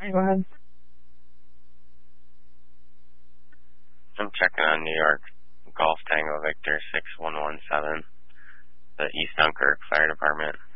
Go ahead. I'm checking on New York Golf Tango Victor 6117, the East Dunkirk Fire Department.